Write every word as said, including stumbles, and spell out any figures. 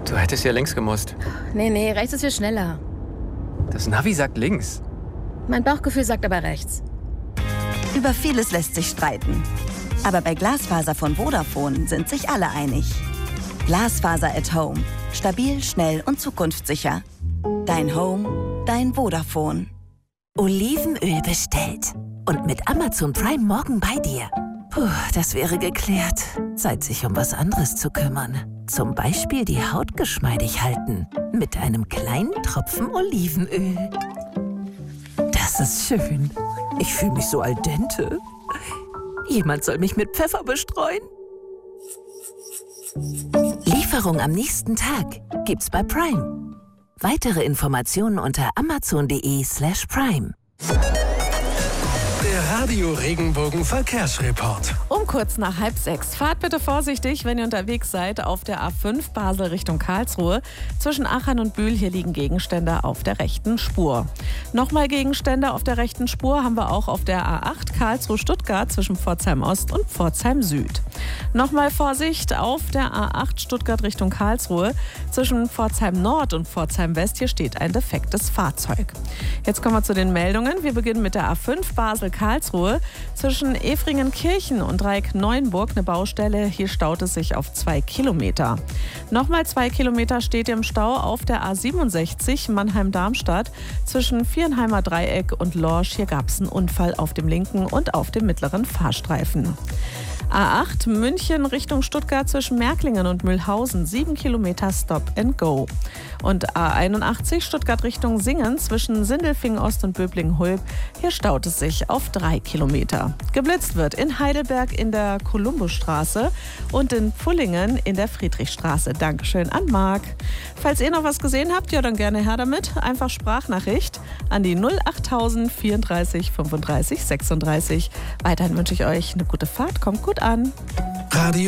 Du hättest ja links gemusst. Nee, nee, rechts ist hier schneller. Das Navi sagt links. Mein Bauchgefühl sagt aber rechts. Über vieles lässt sich streiten. Aber bei Glasfaser von Vodafone sind sich alle einig. Glasfaser at Home. Stabil, schnell und zukunftssicher. Dein Home, dein Vodafone. Olivenöl bestellt. Und mit Amazon Prime morgen bei dir. Puh, das wäre geklärt. Zeit, sich um was anderes zu kümmern. Zum Beispiel die Haut geschmeidig halten. Mit einem kleinen Tropfen Olivenöl. Das ist schön. Ich fühle mich so al dente. Jemand soll mich mit Pfeffer bestreuen. Lieferung am nächsten Tag gibt's bei Prime. Weitere Informationen unter amazon.de slash prime. Der Radio Regenbogen Verkehrsreport. Um kurz nach halb sechs. Fahrt bitte vorsichtig, wenn ihr unterwegs seid auf der A fünf Basel Richtung Karlsruhe. Zwischen Achern und Bühl, hier liegen Gegenstände auf der rechten Spur. Nochmal Gegenstände auf der rechten Spur haben wir auch auf der A acht Karlsruhe-Stuttgart zwischen Pforzheim Ost und Pforzheim Süd. Nochmal Vorsicht auf der A acht Stuttgart Richtung Karlsruhe. Zwischen Pforzheim Nord und Pforzheim West, hier steht ein defektes Fahrzeug. Jetzt kommen wir zu den Meldungen. Wir beginnen mit der A fünf Basel Karlsruhe. Zwischen Efringen-Kirchen und Dreieck-Neuenburg eine Baustelle. Hier staut es sich auf zwei Kilometer. Nochmal zwei Kilometer steht im Stau auf der A siebenundsechzig Mannheim-Darmstadt. Zwischen Vierenheimer Dreieck und Lorsch. Hier gab es einen Unfall auf dem linken und auf dem mittleren Fahrstreifen. A acht München Richtung Stuttgart zwischen Märklingen und Mühlhausen, sieben Kilometer Stop and Go. Und A einundachtzig Stuttgart Richtung Singen zwischen Sindelfingen Ost und Böblingen-Hulb, hier staut es sich auf drei Kilometer. Geblitzt wird in Heidelberg in der Kolumbusstraße und in Pfullingen in der Friedrichstraße. Dankeschön an Marc. Falls ihr noch was gesehen habt, ja dann gerne her damit. Einfach Sprachnachricht an die null achttausend vierunddreißig fünfunddreißig sechsunddreißig. Weiterhin wünsche ich euch eine gute Fahrt, kommt gut an. Radio